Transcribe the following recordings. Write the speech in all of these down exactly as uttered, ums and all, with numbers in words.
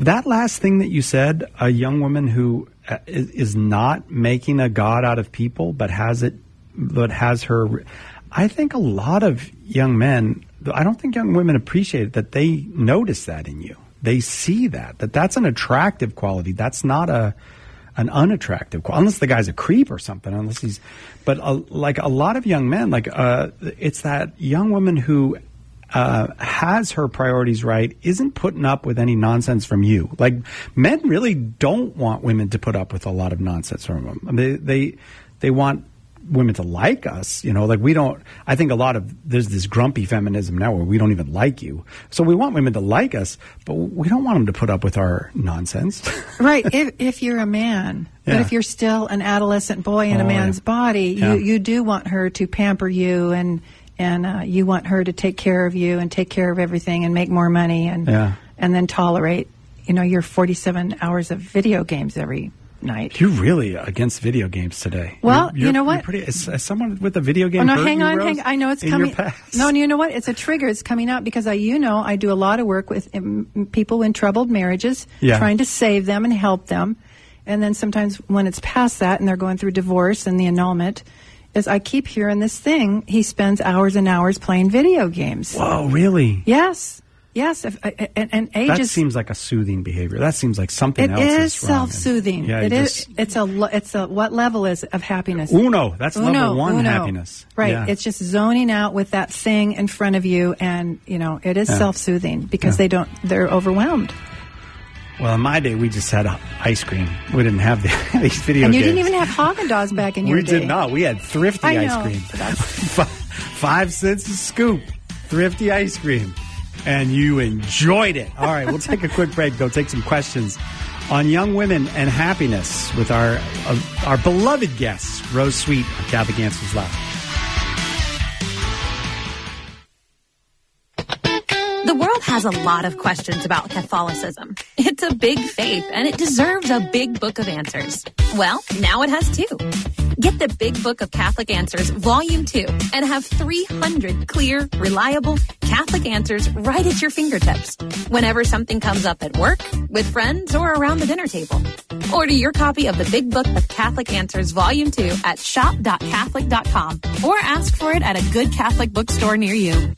that last thing that you said, a young woman who uh, is, is not making a god out of people, but has it, but has her. I think a lot of young men, I don't think young women appreciate it, that they notice that in you. They see that, that that's an attractive quality. That's not a an unattractive quality, unless the guy's a creep or something, unless he's, but a, like a lot of young men, like uh, it's that young woman who uh, has her priorities right, isn't putting up with any nonsense from you. Like men really don't want women to put up with a lot of nonsense from them. I mean, they, they, they want women to like us, you know, like we don't, I think a lot of, there's this grumpy feminism now where we don't even like you. So we want women to like us, but we don't want them to put up with our nonsense. Right. If, if you're a man, yeah. But if you're still an adolescent boy in oh, a man's yeah. body, yeah. you, you do want her to pamper you and, and uh, you want her to take care of you and take care of everything and make more money and, yeah. and then tolerate, you know, your forty-seven hours of video games every night. You're really against video games today. Well, you're, you're, you know what? Pretty, is, is someone with a video game? Oh, no, hurt hang you, on, Rose, hang on. I know it's coming. No, you know what? It's a trigger. It's coming up because I, you know, I do a lot of work with um, people in troubled marriages, yeah. trying to save them and help them. And then sometimes when it's past that and they're going through divorce and the annulment, is I keep hearing this thing. He spends hours and hours playing video games. Whoa, really? Yes. Yes, if, uh, and, and age that is, seems like a soothing behavior. That seems like something it else is, is self-soothing. Yeah, it just, is. It's a. It's a. What level is of happiness? Uno. That's uno, level one uno. happiness. Right. Yeah. It's just zoning out with that thing in front of you, and you know it is yeah. self-soothing because yeah. they don't. They're overwhelmed. Well, in my day, we just had ice cream. We didn't have the, these video and you games. didn't even have Haagen-Dazs back in your we day. We did not. We had Thrifty I ice know, cream. Five, five cents a scoop. Thrifty ice cream. And you enjoyed it. All right, we'll take a quick break, though. Take some questions on young women and happiness with our uh, our beloved guests, Rose Sweet of Catholic Answers Live. The world has a lot of questions about Catholicism. It's a big faith, and it deserves a big book of answers. Well, now it has two. Get the Big Book of Catholic Answers, Volume two, and have three hundred clear, reliable Catholic answers right at your fingertips whenever something comes up at work, with friends, or around the dinner table. Order your copy of the Big Book of Catholic Answers, Volume two at shop dot catholic dot com or ask for it at a good Catholic bookstore near you.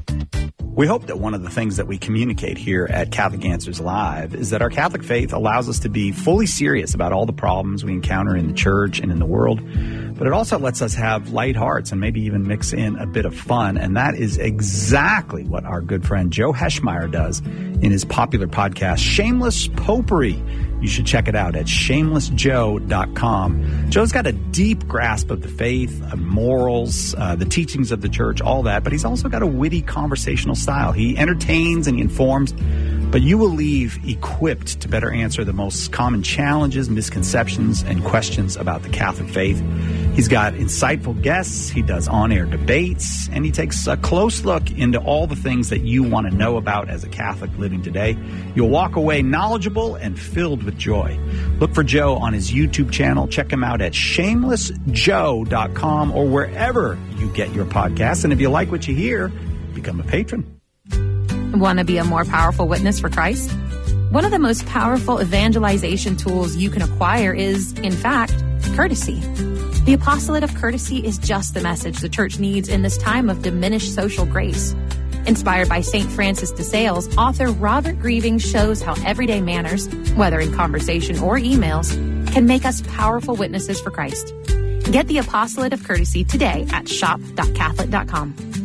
We hope that one of the things that we communicate here at Catholic Answers Live is that our Catholic faith allows us to be fully serious about all the problems we encounter in the church and in the world, but it also lets us have light hearts and maybe even mix in a bit of fun, and that is exactly what our good friend Joe Heschmeyer does in his popular podcast, Shameless Popery. You should check it out at shameless joe dot com. Joe's got a deep grasp of the faith, of morals, uh, the teachings of the church, all that, but he's also got a witty conversational style. He entertains and he informs, but you will leave equipped to better answer the most common challenges, misconceptions, and questions about the Catholic faith. He's got insightful guests, he does on-air debates, and he takes a close look into all the things that you want to know about as a Catholic living today. You'll walk away knowledgeable and filled with joy. Look for Joe on his YouTube channel. Check him out at shameless joe dot com or wherever you get your podcasts. And if you like what you hear, become a patron. Want to be a more powerful witness for Christ? One of the most powerful evangelization tools you can acquire is, in fact, courtesy. The apostolate of courtesy is just the message the church needs in this time of diminished social grace. Inspired by Saint Francis de Sales, author Robert Grieving shows how everyday manners, whether in conversation or emails, can make us powerful witnesses for Christ. Get the apostolate of courtesy today at shop dot catholic dot com.